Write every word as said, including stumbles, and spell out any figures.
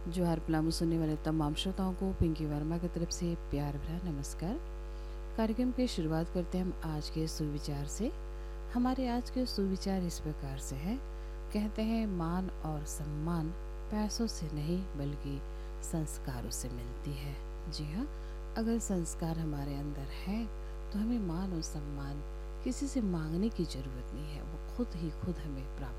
जोहार पलामू सुनने वाले तमाम श्रोताओं को पिंकी वर्मा की तरफ से प्यार भरा नमस्कार। कार्यक्रम की शुरुआत करते हैं हम आज के सुविचार से। हमारे आज के सुविचार इस प्रकार से हैं। कहते हैं मान और सम्मान पैसों से नहीं बल्कि संस्कारों से मिलती है। जी हाँ, अगर संस्कार हमारे अंदर है तो हमें मान और सम्मान किसी से मांगने की ज़रूरत नहीं है, वो खुद ही खुद हमें प्राप्त